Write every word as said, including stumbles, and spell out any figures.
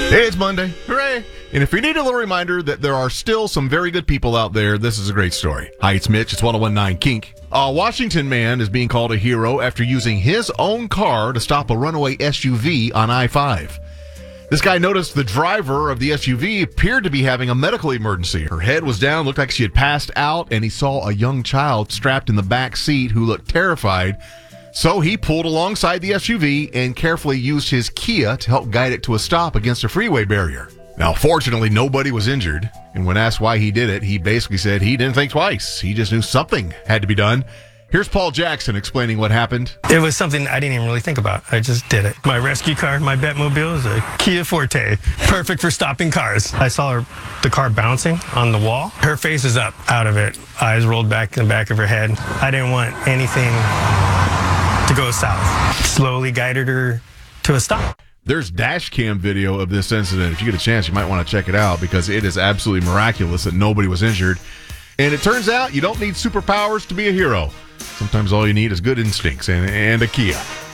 Hey, it's Monday. Hooray! And if you need a little reminder that there are still some very good people out there, this is a great story. Hi, it's Mitch. It's one oh one point nine Kink. A Washington man is being called a hero after using his own car to stop a runaway S U V on I five. This guy noticed the driver of the S U V appeared to be having a medical emergency. Her head was down, looked like she had passed out, and he saw a young child strapped in the back seat who looked terrified. So he pulled alongside the S U V and carefully used his Kia to help guide it to a stop against a freeway barrier. Now, fortunately, nobody was injured, and when asked why he did it, he basically said he didn't think twice. He just knew something had to be done. Here's Paul Jackson explaining what happened. It was something I didn't even really think about. I just did it. My rescue car, my Batmobile, is a Kia Forte. Perfect for stopping cars. I saw her, the car bouncing on the wall. Her face is up out of it. Eyes rolled back in the back of her head. I didn't want anything to go south. Slowly guided her to a stop. There's dash cam video of this incident. If you get a chance, you might want to check it out because it is absolutely miraculous that nobody was injured. And it turns out you don't need superpowers to be a hero. Sometimes all you need is good instincts and, and a Kia.